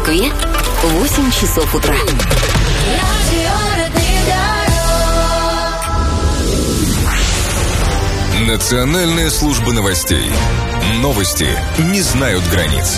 Москве 8 часов утра. Национальная служба новостей. Новости не знают границ.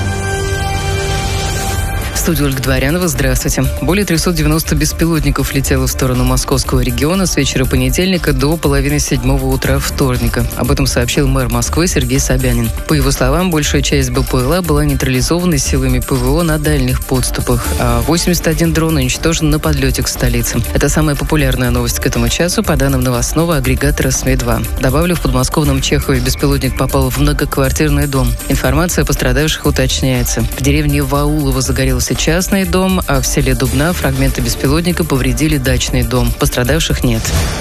В студии Ольга Дворянова. Здравствуйте. Более 390 беспилотников летело в сторону московского региона с вечера понедельника до половины 7 утра вторника. Об этом сообщил мэр Москвы Сергей Собянин. По его словам, большая часть БПЛА была нейтрализована силами ПВО на дальних подступах, а 81 дрон уничтожен на подлете к столице. Это самая популярная новость к этому часу, по данным новостного агрегатора СМИ-2. Добавлю, в подмосковном Чехове беспилотник попал в многоквартирный дом. Информация о пострадавших уточняется. В деревне Ваулово загорелся частный дом, а в селе Дубна фрагменты беспилотника повредили дачный дом. Пострадавших нет.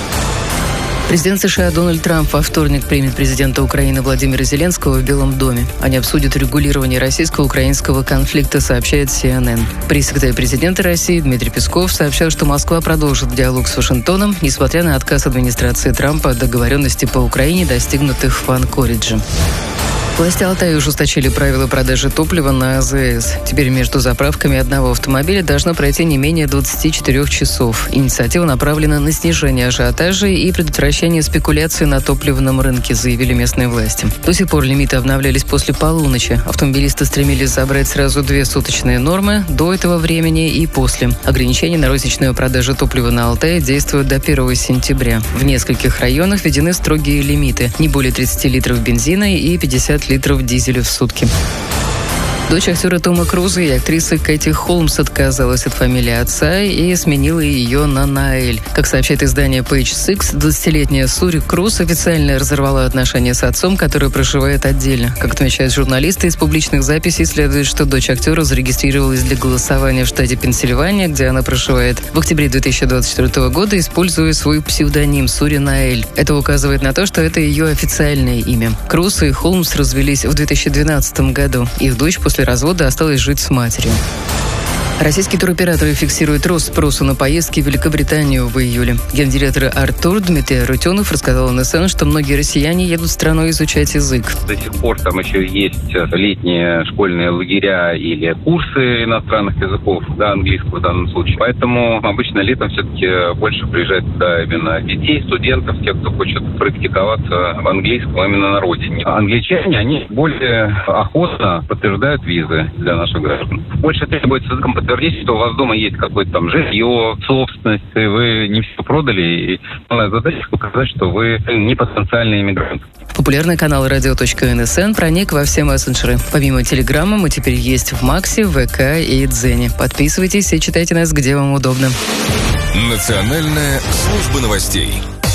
Президент США Дональд Трамп во вторник примет президента Украины Владимира Зеленского в Белом доме. Они обсудят регулирование российско-украинского конфликта, сообщает CNN. Пресс-секретарь президента России Дмитрий Песков сообщал, что Москва продолжит диалог с Вашингтоном, несмотря на отказ администрации Трампа от договоренности по Украине, достигнутых в Анкоридже. Власти Алтая ужесточили правила продажи топлива на АЗС. Теперь между заправками одного автомобиля должно пройти не менее 24 часов. Инициатива направлена на снижение ажиотажа и предотвращение спекуляций на топливном рынке, заявили местные власти. До сих пор лимиты обновлялись после полуночи. Автомобилисты стремились забрать сразу 2 суточные нормы до этого времени и после. Ограничения на розничную продажу топлива на Алтае действуют до 1 сентября. В нескольких районах введены строгие лимиты. Не более 30 литров бензина и 50 литров дизеля в сутки. Дочь актера Тома Круза и актрисы Кэти Холмс отказалась от фамилии отца и сменила ее на Наэль. Как сообщает издание Page Six, 20-летняя Сури Круз официально разорвала отношения с отцом, который проживает отдельно. Как отмечают журналисты, из публичных записей следует, что дочь актера зарегистрировалась для голосования в штате Пенсильвания, где она проживает, в октябре 2024 года, используя свой псевдоним Сури Наэль. Это указывает на то, что это ее официальное имя. Круз и Холмс развелись в 2012 году. Их дочь после развода осталась жить с матерью. Российские туроператоры фиксируют рост спроса на поездки в Великобританию в июле. Гендиректор Артур Дмитрий Рутенов рассказал НСН, что многие россияне едут в страну изучать язык. До сих пор там еще есть летние школьные лагеря или курсы иностранных языков, английского в данном случае. Поэтому обычно летом все-таки больше приезжает туда именно детей, студентов, тех, кто хочет практиковаться в английском именно на родине. Англичане, они более охотно подтверждают визы для наших граждан. Больше требуется языком подтвердить, что у вас дома есть какое-то там жилье, собственность, и вы не все продали. И основная задача показать, что вы не потенциальный иммигрант. Популярный канал radio.nsn проник во все мессенджеры. Помимо Телеграма, мы теперь есть в Максе, ВК и Дзене. Подписывайтесь и читайте нас, где вам удобно. Национальная служба новостей.